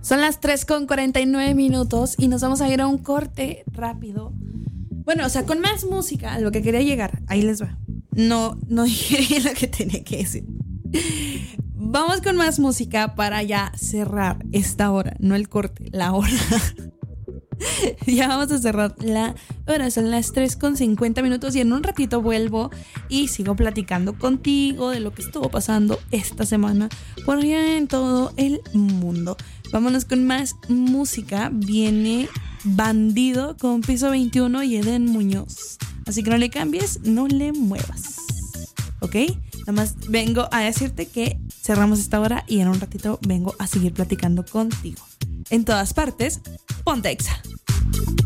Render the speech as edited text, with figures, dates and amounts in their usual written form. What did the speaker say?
Son las 3:49 y nos vamos a ir a un corte rápido. Bueno, o sea, con más música, a lo que quería llegar. Ahí les va. No dije bien lo que tenía que decir. Vamos con más música para ya cerrar esta hora, no el corte, la hora. Ya vamos a cerrar la hora, son las 3:50 y en un ratito vuelvo y sigo platicando contigo de lo que estuvo pasando esta semana por allá en todo el mundo. Vámonos con más música. Viene Bandido con Piso 21 y Eden Muñoz. Así que no le cambies, no le muevas. ¿Ok? Nada más vengo a decirte que cerramos esta hora y en un ratito vengo a seguir platicando contigo. En todas partes, ponte Exa.